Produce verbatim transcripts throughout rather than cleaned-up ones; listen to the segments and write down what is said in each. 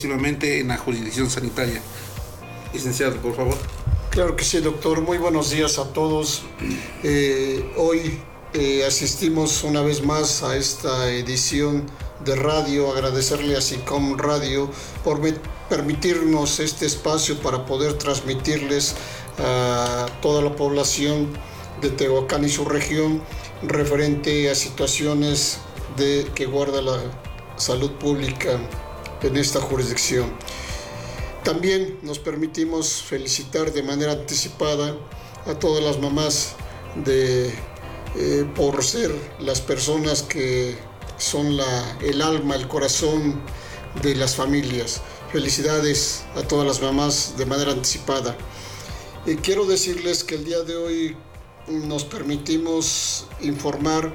próximamente en la jurisdicción sanitaria. Licenciado, por favor. Claro que sí, doctor. Muy buenos días a todos. Eh, hoy eh, asistimos una vez más a esta edición de radio. Agradecerle a SICOM Radio por permitirnos este espacio para poder transmitirles a toda la población de Tehuacán y su región referente a situaciones de, que guarda la salud pública en esta jurisdicción. También nos permitimos felicitar de manera anticipada a todas las mamás de, eh, por ser las personas que son la, el alma, el corazón de las familias. Felicidades a todas las mamás de manera anticipada. Eh, quiero decirles que el día de hoy nos permitimos informar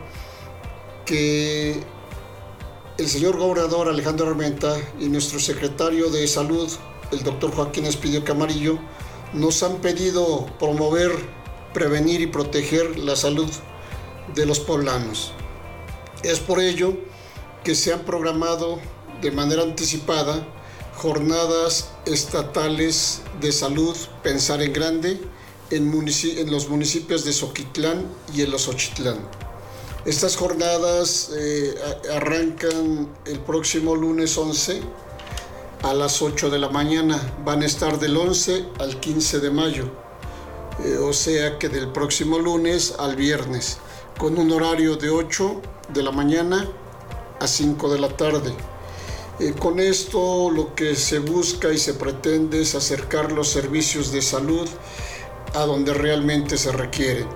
que el señor gobernador Alejandro Armenta y nuestro secretario de Salud, el doctor Joaquín Espidio Camarillo, nos han pedido promover, prevenir y proteger la salud de los poblanos. Es por ello que se han programado de manera anticipada jornadas estatales de salud Pensar en Grande en, munici- en los municipios de Xochitlán y en los Ochitlán. Estas jornadas eh, arrancan el próximo lunes once a las ocho de la mañana. Van a estar del once al quince de mayo, eh, o sea que del próximo lunes al viernes, con un horario de ocho de la mañana a cinco de la tarde. Eh, con esto lo que se busca y se pretende es acercar los servicios de salud a donde realmente se requiere.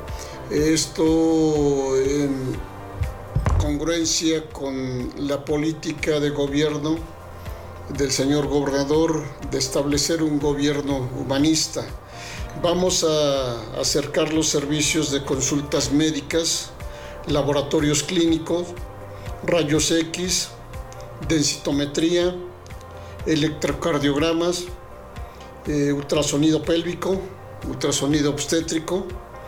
Esto en congruencia con la política de gobierno del señor gobernador de establecer un gobierno humanista. Vamos a acercar los servicios de consultas médicas, laboratorios clínicos, rayos X, densitometría, electrocardiogramas, eh, ultrasonido pélvico, ultrasonido obstétrico.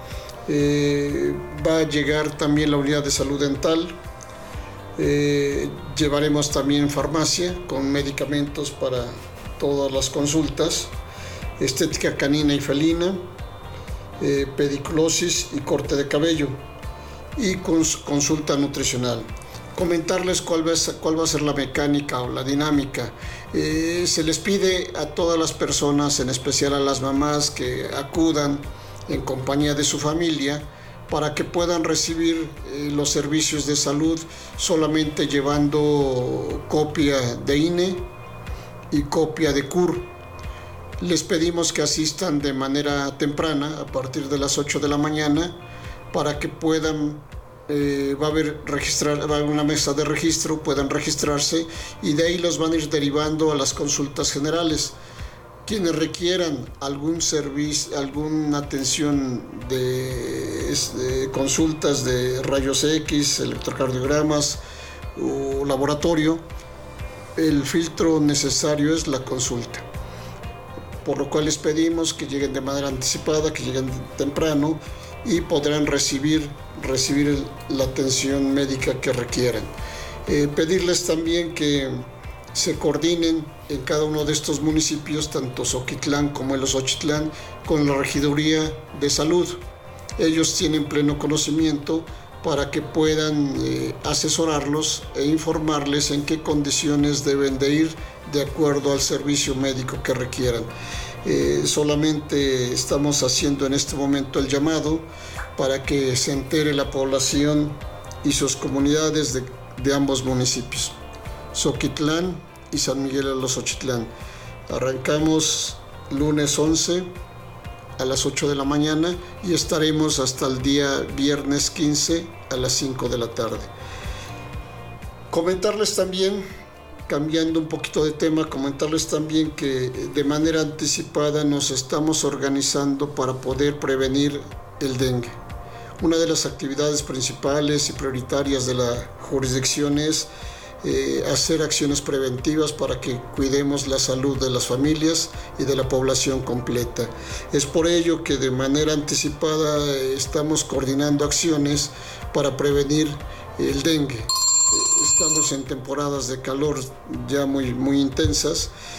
Eh, va a llegar también la unidad de salud dental. Eh, llevaremos también farmacia con medicamentos para todas las consultas, estética canina y felina, eh, pediculosis y corte de cabello y cons- consulta nutricional. Comentarles cuál va, a ser, cuál va a ser la mecánica o la dinámica. Eh, se les pide a todas las personas, en especial a las mamás, que acudan en compañía de su familia para que puedan recibir eh, los servicios de salud solamente llevando copia de I N E y copia de C U R. Les pedimos que asistan de manera temprana a partir de las ocho de la mañana para que puedan Eh, va a haber registrar, va a haber una mesa de registro, puedan registrarse y de ahí los van a ir derivando a las consultas generales. Quienes requieran algún servicio, alguna atención de, de consultas de rayos X, electrocardiogramas o laboratorio, el filtro necesario es la consulta. Por lo cual les pedimos que lleguen de manera anticipada, que lleguen temprano y podrán recibir, recibir la atención médica que requieran. Eh, pedirles también que se coordinen en cada uno de estos municipios, tanto Xochitlán como en los Ochitlán, con la Regiduría de Salud. Ellos tienen pleno conocimiento para que puedan eh, asesorarlos e informarles en qué condiciones deben de ir de acuerdo al servicio médico que requieran. Eh, solamente estamos haciendo en este momento el llamado para que se entere la población y sus comunidades de, de ambos municipios, Xochitlán y San Miguel de los Ochitlán. Arrancamos lunes once a las ocho de la mañana y estaremos hasta el día viernes quince a las cinco de la tarde. Comentarles también, cambiando un poquito de tema, comentarles también que de manera anticipada nos estamos organizando para poder prevenir el dengue. Una de las actividades principales y prioritarias de la jurisdicción es eh, hacer acciones preventivas para que cuidemos la salud de las familias y de la población completa. Es por ello que de manera anticipada eh, estamos coordinando acciones para prevenir el dengue. Estamos en temporadas de calor ya muy, muy intensas